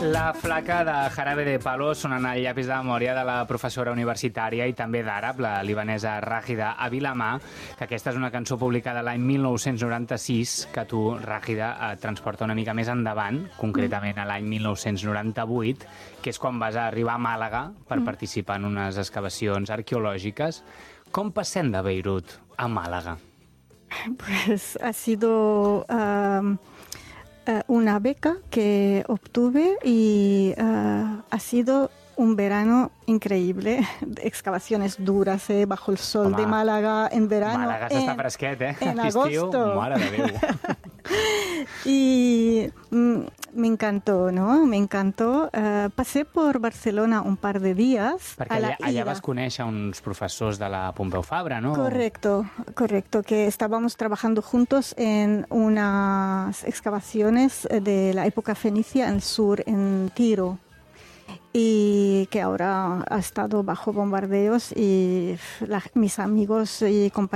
La flaca de Jarabe de Palo sonant al llapis de memòria de la professora universitària i també d'àrab, la libanesa Ràgida Avilamà, que aquesta és una cançó publicada l'any 1996, que tu, Ràgida, et transporta una mica més endavant, concretament a l'any 1998, que és quan vas arribar a Màlaga per participar en unes excavacions arqueològiques. Com passem de Beirut a Màlaga? Pues ha sido una beca que obtuve y ha sido un verano increíble, excavaciones duras bajo el sol de Málaga en verano. Màlaga s'està fresquet, en agosto. Mare de Déu. Y me encantó, ¿no? Me encantó. Pasé por Barcelona un par de días. Perquè allà vas conèixer uns professors de la Pompeu Fabra, ¿no? Correcto, que estábamos trabajando juntos en unas excavaciones de la época fenicia en el sur, en Tiro, y que ahora ha estado bajo bombardeos y mis amigos y compañeros